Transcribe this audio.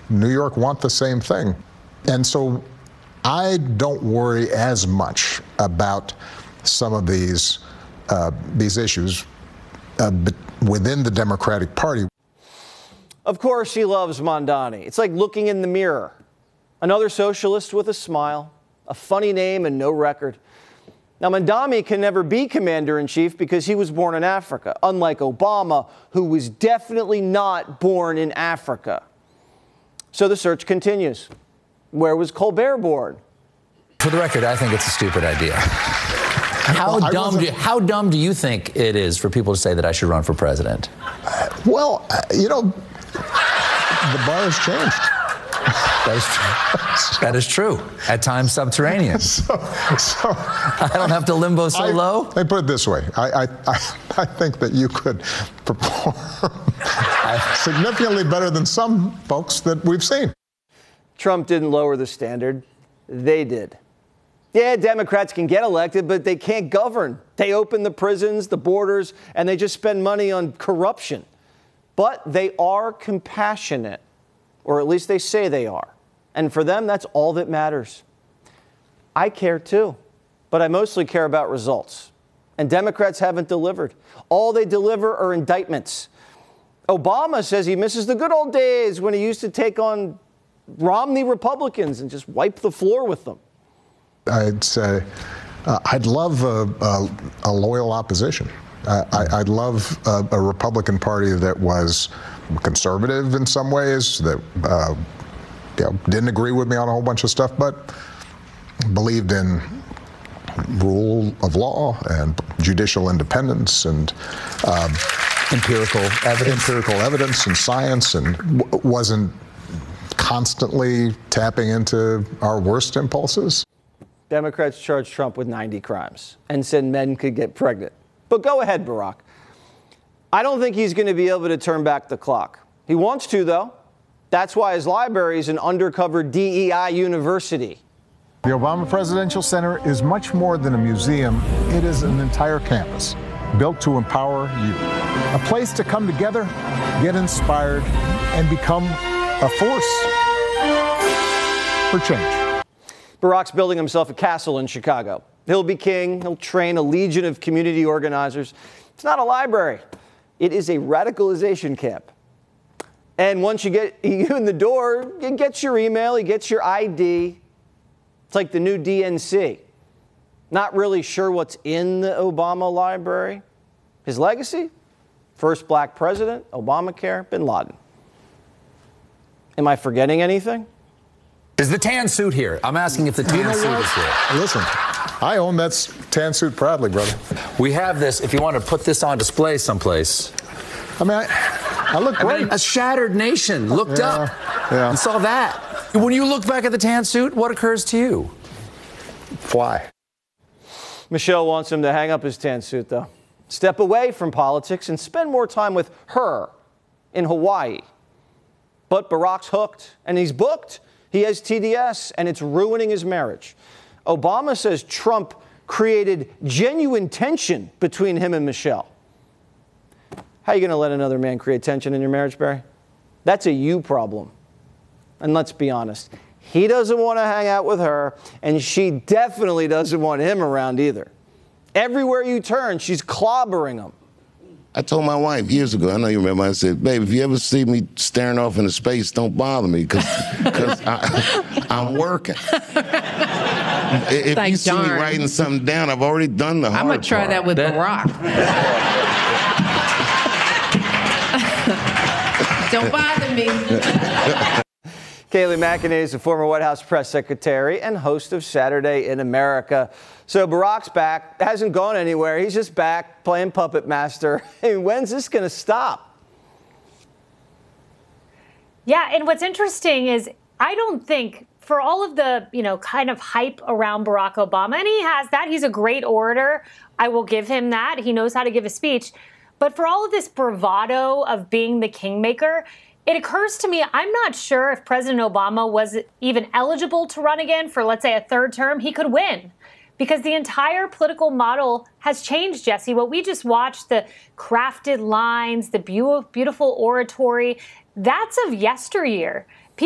New York want the same thing. And so I don't worry as much about some of these issues within the Democratic Party. Of course she loves Mamdani. It's like looking in the mirror. Another socialist with a smile, a funny name and no record. Now, Mamdani can never be commander-in-chief because he was born in Africa, unlike Obama, who was definitely not born in Africa. So the search continues. Where was Colbert born? For the record, I think it's a stupid idea. How dumb do you think it is for people to say that I should run for president? Well, you know, the bar has changed. That is true. At times subterranean. So I don't have to limbo so low? Let me put it this way. I think that you could perform significantly better than some folks that we've seen. Trump didn't lower the standard. They did. Yeah, Democrats can get elected, but they can't govern. They open the prisons, the borders, and they just spend money on corruption. But they are compassionate, or at least they say they are. And for them, that's all that matters. I care too, but I mostly care about results. And Democrats haven't delivered. All they deliver are indictments. Obama says he misses the good old days when he used to take on Romney Republicans and just wipe the floor with them. I'd say I'd love a loyal opposition. I'd love a Republican Party that was conservative in some ways, that didn't agree with me on a whole bunch of stuff, but believed in rule of law and judicial independence and empirical evidence and science, and wasn't constantly tapping into our worst impulses. Democrats charged Trump with 90 crimes and said men could get pregnant. But go ahead, Barack. I don't think he's going to be able to turn back the clock. He wants to, though. That's why his library is an undercover DEI university. The Obama Presidential Center is much more than a museum. It is an entire campus built to empower you. A place to come together, get inspired, and become a force for change. Barack's building himself a castle in Chicago. He'll be king. He'll train a legion of community organizers. It's not a library. It is a radicalization camp. And once you get you in the door, he gets your email, he gets your ID. It's like the new DNC. Not really sure what's in the Obama library. His legacy? First black president, Obamacare, Bin Laden. Am I forgetting anything? Is the tan suit here? I'm asking if the tan suit is here. Listen, I own that tan suit proudly, brother. We have this. If you want to put this on display someplace. I mean, I look great. I mean, a shattered nation looked up and saw that. When you look back at the tan suit, what occurs to you? Fly. Michelle wants him to hang up his tan suit, though. Step away from politics and spend more time with her in Hawaii. But Barack's hooked, and he's booked. He has TDS, and it's ruining his marriage. Obama says Trump created genuine tension between him and Michelle. How are you going to let another man create tension in your marriage, Barry? That's a you problem. And let's be honest, he doesn't want to hang out with her, and she definitely doesn't want him around either. Everywhere you turn, she's clobbering him. I told my wife years ago, I know you remember, I said, babe, if you ever see me staring off into space, don't bother me, because I'm working. If you see me writing something down, I've already done the hard part. I'm going to try that with Barack. Don't bother me. Kayleigh McEnany is a former White House press secretary and host of Saturday in America. So Barack's back, hasn't gone anywhere. He's just back playing puppet master. Hey, when's this going to stop? Yeah, and what's interesting is I don't think for all of the, kind of hype around Barack Obama, and he has that, he's a great orator. I will give him that. He knows how to give a speech. But for all of this bravado of being the kingmaker, it occurs to me, I'm not sure if President Obama was even eligible to run again for, let's say, a third term. He could win because the entire political model has changed, Jesse. What we just watched, the crafted lines, the beautiful oratory, that's of yesteryear.